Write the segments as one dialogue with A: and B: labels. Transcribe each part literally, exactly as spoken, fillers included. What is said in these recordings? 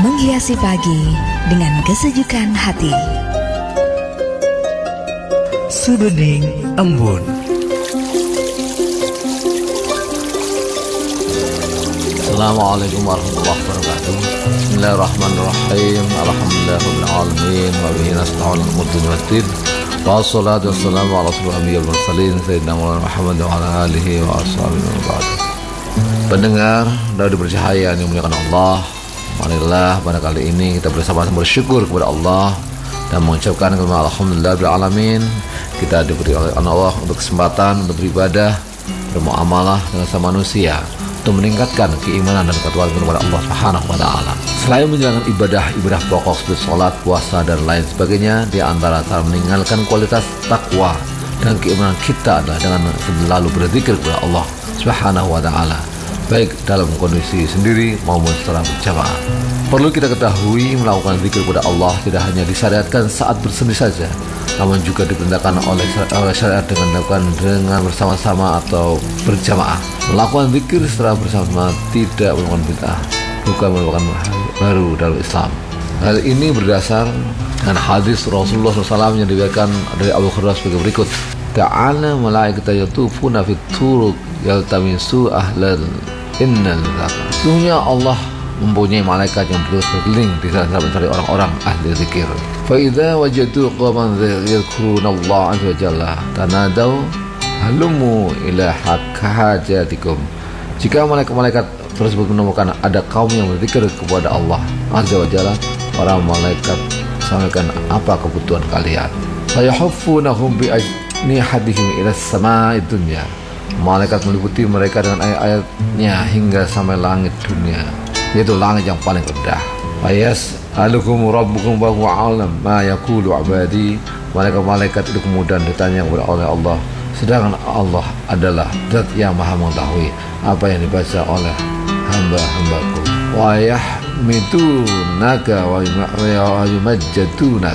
A: menghiasi pagi dengan kesejukan hati.
B: Sebening Embun.
C: Assalamualaikum warahmatullahi wabarakatuh. Bismillahirrahmanirrahim. Alhamdulillahirabbil alamin wa bihi nasta'inu ala umuri dunya waddin. Wassalatu wassalamu ala asyrofil anbiya'i wal mursalin sayyidina Muhammad wa ala alihi wa ashabihi wa ba'du. Pendengar radio bercahaya yang dimuliakan Allah, marilah pada kali ini kita bersama-sama bersyukur kepada Allah dan mengucapkan kalimat alhamdulillah bil alamin. Kita diberi oleh Allah untuk kesempatan untuk beribadah, bermuamalah dengan sama manusia, untuk meningkatkan keimanan dan ketakwaan kepada Allah Subhanahu wa taala. Selain menjalankan ibadah-ibadah pokok seperti salat, puasa dan lain sebagainya, di antara cara meninggalkan kualitas takwa dan keimanan kita adalah dengan selalu berzikir kepada Allah Subhanahu wa taala, baik dalam kondisi sendiri maupun secara berjamaah. Perlu kita ketahui, melakukan zikir kepada Allah tidak hanya disyariatkan saat bersendiri saja, namun juga diperintahkan oleh syariat dengan dilakukan dengan bersama-sama atau berjamaah. Melakukan zikir secara bersama tidak merupakan bid'ah, bukan merupakan hal baru dalam Islam. Hal ini berdasar dengan hadis Rasulullah shallallahu alaihi wasallam yang diriwayatkan dari Abu Hurairah sebagai berikut: Ta'ala malaikatu yatufuna fit turuq yaltamisu ahlal innal zakar. Sesungguhnya Allah mempunyai malaikat yang terus berkeliling di sana mencari orang-orang ahli zikir. Fa idza wajadu qauman yadhkurunallaha azza wa jalla tanadaw halumu ila hajatikum. Jika malaikat-malaikat tersebut menemukan ada kaum yang berzikir kepada Allah azza wa jalla, para malaikat sampaikan apa kebutuhan kalian. Sayahuffunahum bi ajnihadihim ila sama'id dunya. Malaikat meliputi mereka dengan ayat-ayatnya hingga sampai langit dunia, yaitu langit yang paling rendah. Ayas alukum rabbukum wa huwa alam ma yaqulu abadi. Malaikat-malaikat itu kemudian ditanya kepada oleh Allah, sedangkan Allah adalah zat yang maha mengetahui apa yang dibaca oleh hamba-hambaku. Wa yahmidunaka wa yumajjadunak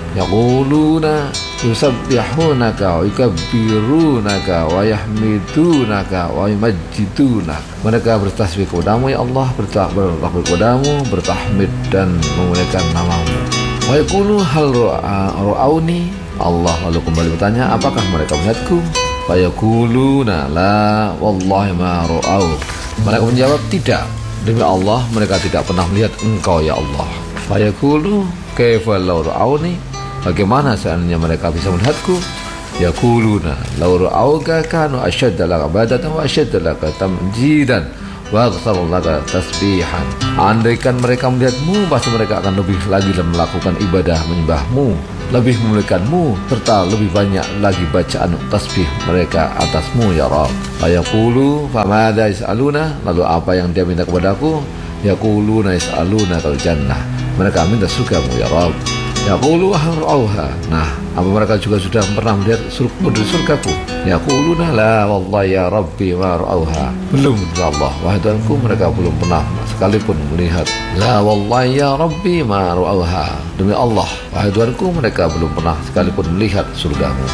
C: yaquluna yusabbihunaka wa yukabbirunaka wa yahmidunaka wa yumajjidunak. Mereka bertasbih kepadamu ya Allah, bertakbir kepadamu, bertahmid dan memuliakan namamu. Wa yaqulu hal ra'auni. Allah lalu kembali bertanya, apakah mereka melihatku? Fa yaquluna la wallahi ma ra'au. Mereka menjawab, tidak, demi Allah mereka tidak pernah melihat engkau ya Allah. Fa yaqulu kaifa law ra'auni. Bagaimana seandainya mereka bisa melihatku? Yaquluna law ra'auka kanu ashadda laka ibadatan wa ashadda laka tamjidan wa aktsaru laka tasbihan. Andaikan mereka melihatmu, pasti mereka akan lebih lagi melakukan ibadah menyembahmu, lebih memuliakanmu, serta lebih banyak lagi bacaan tasbih mereka atasmu ya Rabb. Fayaqulu famadza yas'aluna. Lalu apa yang dia minta kepadaku? Yaquluna yas'aluna kal jannah. Mereka minta surgamu ya Rabb. Yaqulu auha. Nah, apa mereka juga sudah pernah melihat surga dari surgaku? Yaquluna la wallahi ya Rabbi ma ra'auha. Belum ya Allah, wahai Tuhanku, mereka belum pernah sekalipun melihat. La wallahi ya Rabbi ma ra'auha. Demi Allah, wahai Tuhanku, mereka belum pernah sekalipun melihat surgamu.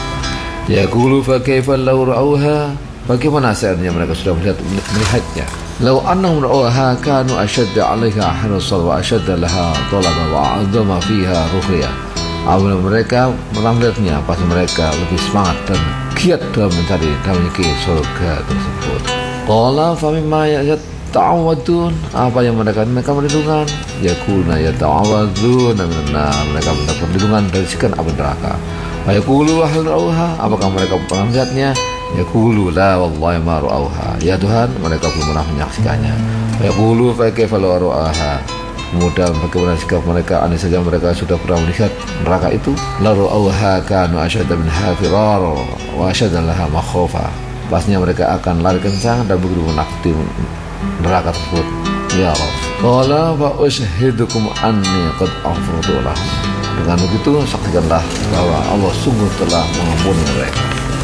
C: Yaqulu fa kaifa law ra'auha. Bagaimana seandainya mereka sudah melihat melihatnya? Law annahum ra'awha kanu ashadda 'alaiha hirsan wa ashadda laha talaba wa 'azama fiha ruhya. Apabila mereka pernah melihatnya, pasti mereka lebih semangat dan giat dalam mencari dan memiliki surga tersebut. Qala fa mimma yata'awadun. Apa yang mereka mereka perlindungan? Yakuna yata'awadun minan nar. Mereka mendapat perlindungan dari siksa api neraka. Wa yaqulu hal ra'awha. Apakah mereka pernah melihatnya? Yaqulu la wallahi ma ra'auha. Ya Tuhan, mereka belum pernah menyaksikannya. Yaqulu fa kaifa law ra'aha. Kemudian bagaimana sikap mereka andai saja mereka sudah pernah melihat neraka itu? La ra'auha kanu asyadda minha firara wa asyadda laha makhafa. Pastinya mereka akan lari kencang dan begitu menakuti neraka tersebut ya Rabb. Qala fa ushidukum anni qad ghafartu lahum. Dengan begitu saksikanlah bahwa Allah sungguh telah mengampuni mereka.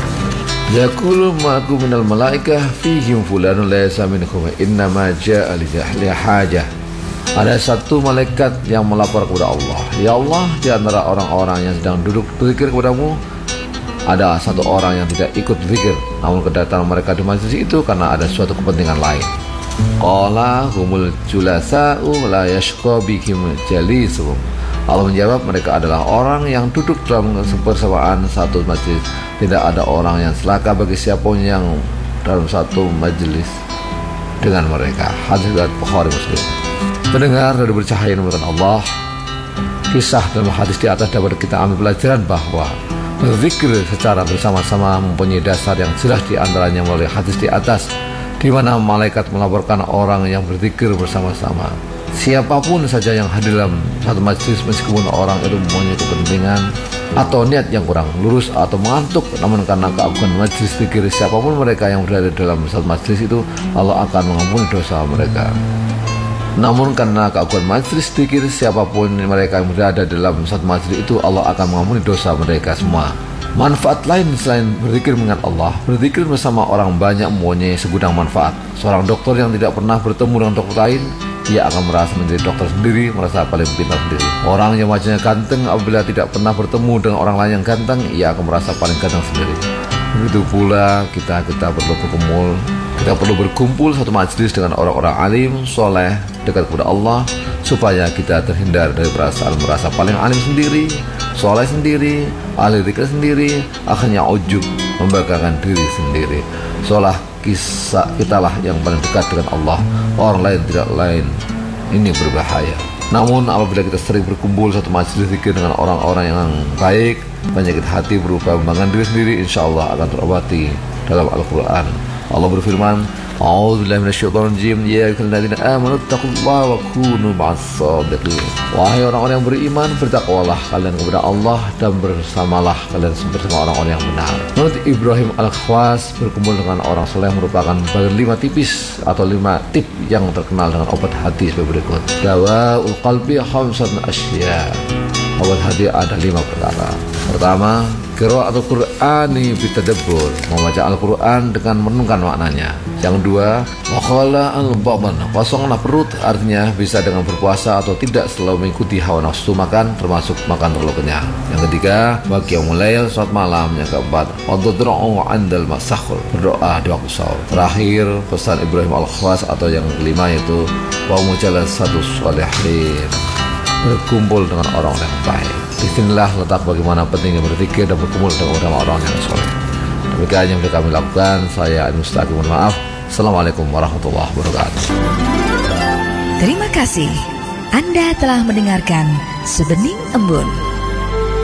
C: Yaqulu ma'akum minal malaikah fihim fulanun laysa minkum innama ja'a li hajah. Ada satu malaikat yang melapor kepada Allah, ya Allah, di antara orang-orang yang sedang duduk berzikir kepadamu ada satu orang yang tidak ikut zikir, namun kedatangan mereka di majlis itu karena ada suatu kepentingan lain. Qala humul julasa'u la yashqa bihim jalisuhum. Allah menjawab, mereka adalah orang yang duduk dalam kebersamaan satu majlis. Tidak ada orang yang celaka bagi siapapun yang dalam satu majelis dengan mereka. Hadis riwayat Bukhari Muslim. Pendengar dari bercahaya nomor Allah, kisah dalam hadis di atas dapat kita ambil pelajaran bahwa berzikir secara bersama-sama mempunyai dasar yang jelas, di antaranya melalui hadis di atas, di mana malaikat melaporkan orang yang berzikir bersama-sama. Siapapun saja yang hadir dalam satu majlis, meskipun orang itu mempunyai kepentingan atau niat yang kurang lurus atau mengantuk, namun karena keagungan majlis zikir, siapapun mereka yang berada dalam satu majlis itu, Allah akan mengampuni dosa mereka. Namun karena keagungan majlis zikir, siapapun mereka yang berada dalam satu majlis itu, Allah akan mengampuni dosa mereka semua. Manfaat lain selain berzikir mengingat Allah, berzikir bersama orang banyak mempunyai segudang manfaat. Seorang dokter yang tidak pernah bertemu dengan dokter lain, ia akan merasa menjadi dokter sendiri, merasa paling pintar sendiri. Orang yang wajahnya ganteng, apabila tidak pernah bertemu dengan orang lain yang ganteng, ia akan merasa paling ganteng sendiri. Begitu pula kita kita perlu berkumpul, kita perlu berkumpul satu majelis dengan orang-orang alim, soleh, dekat kepada Allah, supaya kita terhindar dari perasaan merasa paling alim sendiri, soleh sendiri, ahli zikir sendiri, akhirnya ujub, membanggakan diri sendiri. Seolah kisah kitalah yang paling dekat dengan Allah, orang lain tidak lain. Ini berbahaya. Namun apabila kita sering berkumpul satu majelis zikir dengan orang-orang yang baik, penyakit hati berupa membanggakan diri sendiri insya Allah akan terobati. Dalam Al-Quran Allah berfirman, A'udzubillahi minasyaitonir rajim, ya ayyuhalladzina amanu taqullaha wa kunu ma'as-shadiqin. Wahai orang-orang yang beriman, bertakwalah kalian kepada Allah dan bersamalah kalian bersama orang-orang yang benar. Menurut Ibrahim Al-Khwas, berkumpul dengan orang soleh merupakan bagian lima tipis atau lima tip yang terkenal dengan obat hati sebagai berikut. Dawaul qalbi khamsatun asya. Obat hati ada lima perkara. Pertama, qiraatul Qur'ani bitadabbur, membaca Al-Quran dengan merenungkan maknanya. Yang dua, wakhala al-baban, kosonglah perut, artinya bisa dengan berpuasa atau tidak selalu mengikuti hawa nafsu makan, termasuk makan terlalu kenyang. Yang ketiga, qiyamul lail, salat malam. Yang keempat, waddu'u 'indal masakhur, berdoa di waktu sahur. Terakhir, pesan Ibrahim Al-Khwas atau yang kelima yaitu wa mujalasatus sholihin, berkumpul dengan orang-orang yang baik. Disinilah letak bagaimana pentingnya berzikir dan berkumpul dengan orang-orang yang soleh. Demikian yang kami lakukan. Saya Adi Mustaqim, mohon maaf. Assalamualaikum warahmatullahi wabarakatuh.
A: Terima kasih. Anda telah mendengarkan Sebening Embun.